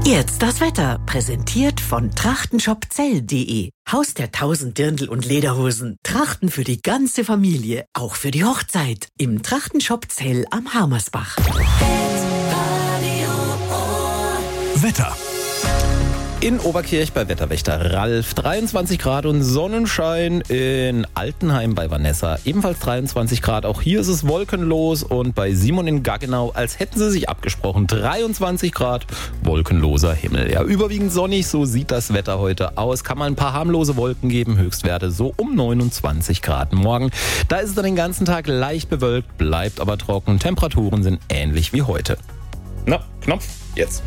Jetzt das Wetter, präsentiert von trachtenshopzell.de. Haus der 1000 Dirndl und Lederhosen. Trachten für die ganze Familie, auch für die Hochzeit. Im Trachtenshop Zell am Harmersbach. Wetter. In Oberkirch bei Wetterwächter Ralf 23 Grad und Sonnenschein. In Altenheim bei Vanessa ebenfalls 23 Grad. Auch hier ist es wolkenlos. Und bei Simon in Gaggenau, als hätten sie sich abgesprochen, 23 Grad, wolkenloser Himmel. Ja, überwiegend sonnig, so sieht das Wetter heute aus. Kann mal ein paar harmlose Wolken geben, Höchstwerte so um 29 Grad. Morgen, da ist es dann den ganzen Tag leicht bewölkt, bleibt aber trocken. Temperaturen sind ähnlich wie heute. Na, Knopf, jetzt.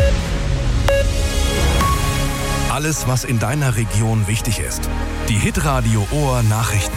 Alles, was in deiner Region wichtig ist. Die Hitradio Ohr Nachrichten.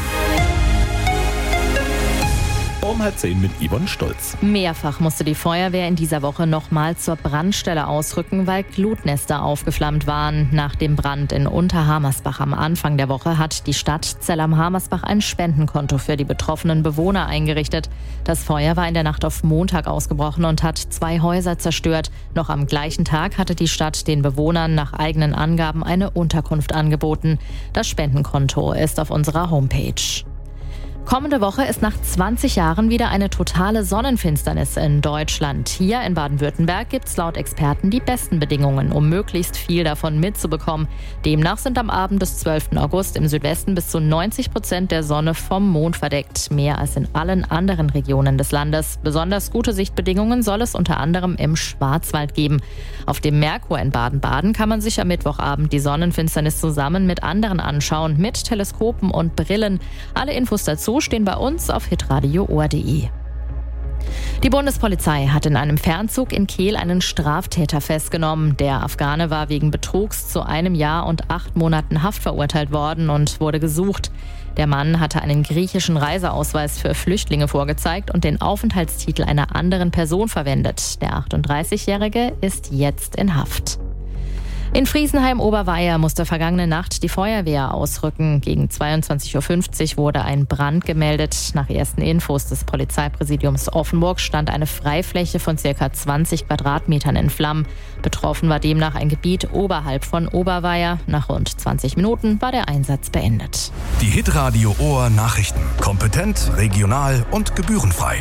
Um 9:30 mit Yvonne Stolz. Mehrfach musste die Feuerwehr in dieser Woche nochmal zur Brandstelle ausrücken, weil Glutnester aufgeflammt waren. Nach dem Brand in Unterhammersbach am Anfang der Woche hat die Stadt Zell am Harmersbach ein Spendenkonto für die betroffenen Bewohner eingerichtet. Das Feuer war in der Nacht auf Montag ausgebrochen und hat 2 Häuser zerstört. Noch am gleichen Tag hatte die Stadt den Bewohnern nach eigenen Angaben eine Unterkunft angeboten. Das Spendenkonto ist auf unserer Homepage. Kommende Woche ist nach 20 Jahren wieder eine totale Sonnenfinsternis in Deutschland. Hier in Baden-Württemberg gibt es laut Experten die besten Bedingungen, um möglichst viel davon mitzubekommen. Demnach sind am Abend des 12. August im Südwesten bis zu 90% der Sonne vom Mond verdeckt. Mehr als in allen anderen Regionen des Landes. Besonders gute Sichtbedingungen soll es unter anderem im Schwarzwald geben. Auf dem Merkur in Baden-Baden kann man sich am Mittwochabend die Sonnenfinsternis zusammen mit anderen anschauen, mit Teleskopen und Brillen. Alle Infos dazu stehen bei uns auf hitradioohr.de. Die Bundespolizei hat in einem Fernzug in Kehl einen Straftäter festgenommen. Der Afghane war wegen Betrugs zu 1 Jahr und 8 Monaten Haft verurteilt worden und wurde gesucht. Der Mann hatte einen griechischen Reiseausweis für Flüchtlinge vorgezeigt und den Aufenthaltstitel einer anderen Person verwendet. Der 38-Jährige ist jetzt in Haft. In Friesenheim-Oberweier musste vergangene Nacht die Feuerwehr ausrücken. Gegen 22.50 Uhr wurde ein Brand gemeldet. Nach ersten Infos des Polizeipräsidiums Offenburg stand eine Freifläche von ca. 20 Quadratmetern in Flammen. Betroffen war demnach ein Gebiet oberhalb von Oberweier. Nach rund 20 Minuten war der Einsatz beendet. Die Hitradio Ohr Nachrichten. Kompetent, regional und gebührenfrei.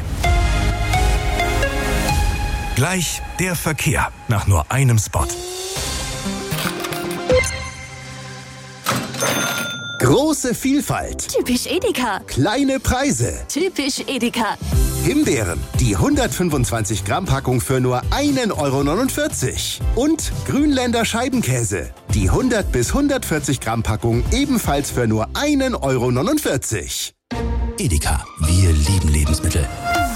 Gleich der Verkehr nach nur einem Spot. Große Vielfalt. Typisch Edeka. Kleine Preise. Typisch Edeka. Himbeeren, die 125 Gramm Packung für nur 1,49 €. Und Grünländer Scheibenkäse, die 100 bis 140 Gramm Packung ebenfalls für nur 1,49 €. Edeka, wir lieben Lebensmittel.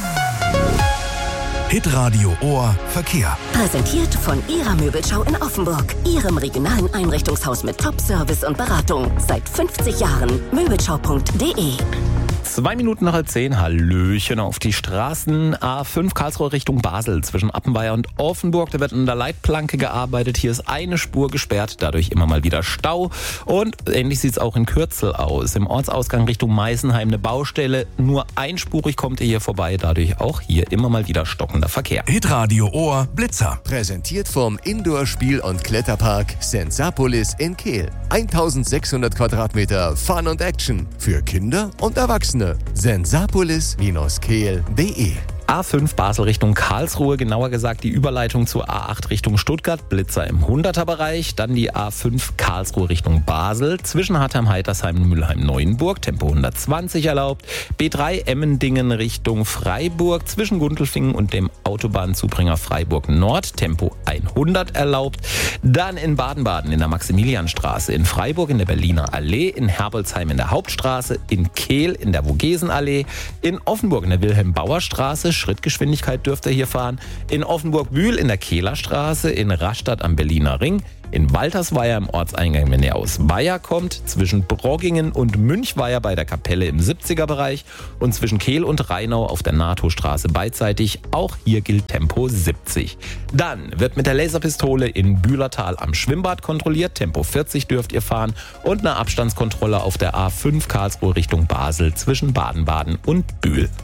Hitradio Ohr Verkehr. Präsentiert von Ihrer Möbelschau in Offenburg. Ihrem regionalen Einrichtungshaus mit Top-Service und Beratung. Seit 50 Jahren. Möbelschau.de. 2 Minuten nach 9:30, Hallöchen auf die Straßen. A5 Karlsruhe Richtung Basel zwischen Appenweier und Offenburg. Da wird an der Leitplanke gearbeitet. Hier ist eine Spur gesperrt, dadurch immer mal wieder Stau. Und ähnlich sieht es auch in Kürzel aus. Im Ortsausgang Richtung Meißenheim eine Baustelle. Nur einspurig kommt ihr hier vorbei, dadurch auch hier immer mal wieder stockender Verkehr. Hitradio Ohr Blitzer. Präsentiert vom Indoor-Spiel- und Kletterpark Sensapolis in Kehl. 1600 Quadratmeter Fun und Action für Kinder und Erwachsene. Sensapolis-kehl.de. A5 Basel Richtung Karlsruhe, genauer gesagt die Überleitung zur A8 Richtung Stuttgart, Blitzer im 100er-Bereich, dann die A5 Karlsruhe Richtung Basel, zwischen Hartheim-Heitersheim und Mülheim-Neuenburg, Tempo 120 erlaubt, B3 Emmendingen Richtung Freiburg, zwischen Gundelfingen und dem Autobahnzubringer Freiburg Nord, Tempo 100 erlaubt, dann in Baden-Baden in der Maximilianstraße, in Freiburg in der Berliner Allee, in Herbolzheim in der Hauptstraße, in Kehl in der Vogesenallee, in Offenburg in der Wilhelm-Bauer-Straße, Schrittgeschwindigkeit dürft ihr hier fahren. In Offenburg-Bühl in der Kehlerstraße, in Rastatt am Berliner Ring, in Waltersweier im Ortseingang, wenn ihr aus Weiher kommt, zwischen Broggingen und Münchweier bei der Kapelle im 70er-Bereich und zwischen Kehl und Rheinau auf der NATO-Straße beidseitig. Auch hier gilt Tempo 70. Dann wird mit der Laserpistole in Bühlertal am Schwimmbad kontrolliert. Tempo 40 dürft ihr fahren und eine Abstandskontrolle auf der A5 Karlsruhe Richtung Basel zwischen Baden-Baden und Bühl.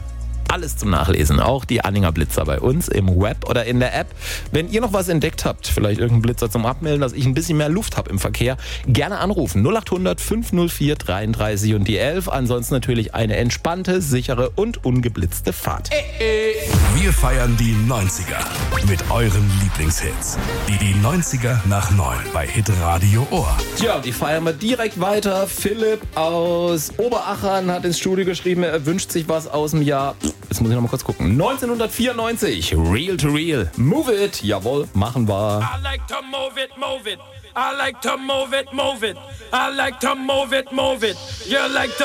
alles zum Nachlesen. Auch die Anhänger Blitzer bei uns im Web oder in der App. Wenn ihr noch was entdeckt habt, vielleicht irgendein Blitzer zum Abmelden, dass ich ein bisschen mehr Luft habe im Verkehr, gerne anrufen. 0800 504 33 und die 11. Ansonsten natürlich eine entspannte, sichere und ungeblitzte Fahrt. Wir feiern die 90er mit euren Lieblingshits. Die 90er nach 9 bei Hitradio Ohr. Tja, die feiern wir direkt weiter. Philipp aus Oberachern hat ins Studio geschrieben, er wünscht sich was aus dem Jahr, jetzt muss ich noch mal kurz gucken, 1994, Real to Real. Move it, jawohl, machen wir. I like to move it, move it. I like to move it, move it. I like to move it, move it. You like to